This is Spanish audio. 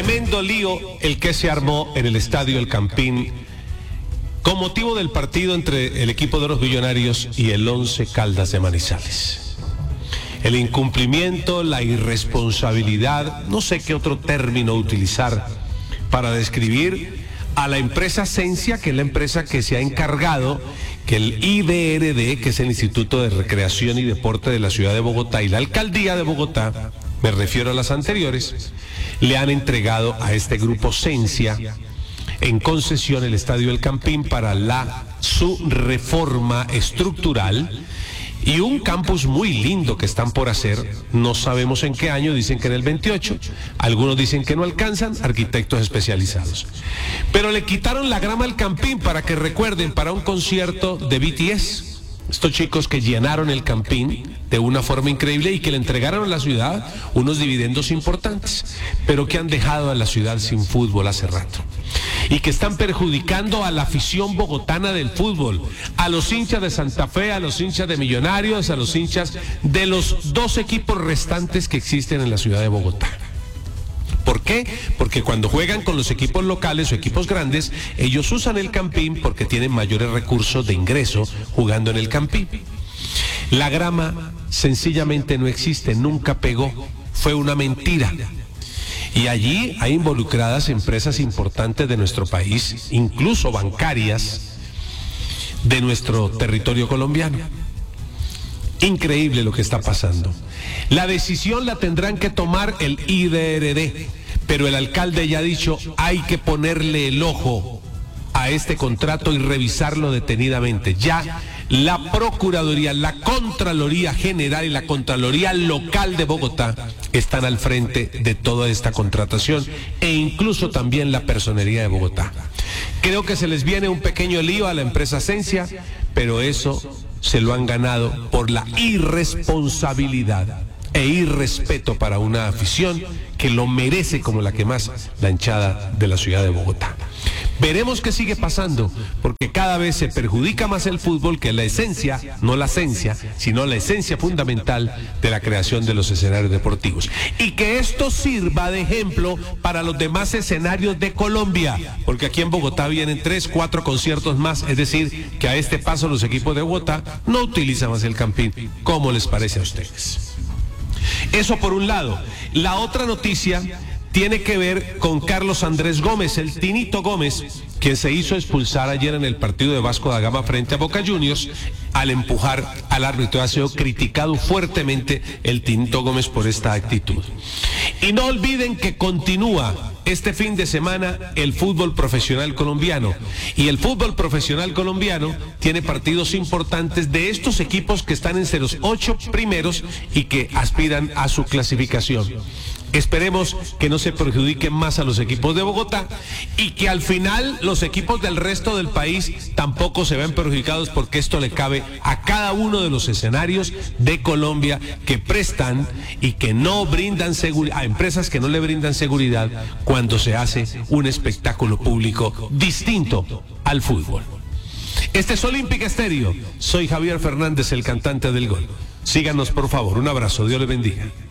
Tremendo lío el que se armó en el estadio El Campín con motivo del partido entre el equipo de los Millonarios y el Once Caldas de Manizales. El incumplimiento, la irresponsabilidad, no sé qué otro término utilizar para describir a la empresa Sensia, que es la empresa que se ha encargado que el IDRD, que es el Instituto de Recreación y Deporte de la Ciudad de Bogotá, y la Alcaldía de Bogotá, me refiero a las anteriores, le han entregado a este grupo Sensia en concesión el Estadio El Campín para su reforma estructural y un campus muy lindo que están por hacer. No sabemos en qué año, dicen que en el 28, algunos dicen que no alcanzan, arquitectos especializados. Pero le quitaron la grama al Campín para que recuerden, para un concierto de BTS. Estos chicos que llenaron el Campín de una forma increíble y que le entregaron a la ciudad unos dividendos importantes, pero que han dejado a la ciudad sin fútbol hace rato. Y que están perjudicando a la afición bogotana del fútbol, a los hinchas de Santa Fe, a los hinchas de Millonarios, a los hinchas de los dos equipos restantes que existen en la ciudad de Bogotá. ¿Por qué? Porque cuando juegan con los equipos locales o equipos grandes, ellos usan el Campín porque tienen mayores recursos de ingreso jugando en el Campín. La grama sencillamente no existe, nunca pegó, fue una mentira. Y allí hay involucradas empresas importantes de nuestro país, incluso bancarias de nuestro territorio colombiano. Increíble lo que está pasando. La decisión la tendrán que tomar el IDRD, pero el alcalde ya ha dicho, hay que ponerle el ojo a este contrato y revisarlo detenidamente. Ya la Procuraduría, la Contraloría General y la Contraloría Local de Bogotá están al frente de toda esta contratación e incluso también la Personería de Bogotá. Creo que se les viene un pequeño lío a la empresa Sensia, pero eso se lo han ganado por la irresponsabilidad e irrespeto para una afición que lo merece como la que más, la hinchada de la ciudad de Bogotá. Veremos qué sigue pasando, porque cada vez se perjudica más el fútbol, que es la esencia, no la esencia, sino la esencia fundamental de la creación de los escenarios deportivos. Y que esto sirva de ejemplo para los demás escenarios de Colombia, porque aquí en Bogotá vienen 3, 4 conciertos más, es decir, que a este paso los equipos de Bogotá no utilizan más el Campín. ¿Cómo les parece a ustedes? Eso por un lado. La otra noticia tiene que ver con Carlos Andrés Gómez, el Tinito Gómez, quien se hizo expulsar ayer en el partido de Vasco da Gama frente a Boca Juniors al empujar al árbitro. Ha sido criticado fuertemente el Tinito Gómez por esta actitud. Y no olviden que continúa este fin de semana el fútbol profesional colombiano, y el fútbol profesional colombiano tiene partidos importantes de estos equipos que están entre los 8 primeros y que aspiran a su clasificación. Esperemos que no se perjudiquen más a los equipos de Bogotá y que al final los equipos del resto del país tampoco se vean perjudicados, porque esto le cabe a cada uno de los escenarios de Colombia que prestan y que no brindan seguridad, a empresas que no le brindan seguridad cuando se hace un espectáculo público distinto al fútbol. Este es Olímpica Estéreo. Soy Javier Fernández, el cantante del gol. Síganos, por favor. Un abrazo. Dios les bendiga.